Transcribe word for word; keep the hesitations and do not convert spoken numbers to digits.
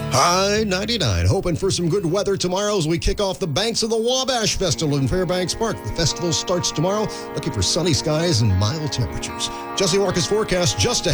High ninety-nine, hoping for some good weather tomorrow as we kick off the banks of the Wabash Festival in Fairbanks Park. The festival starts tomorrow, looking for sunny skies and mild temperatures. Jesse Walker's forecast just ahead.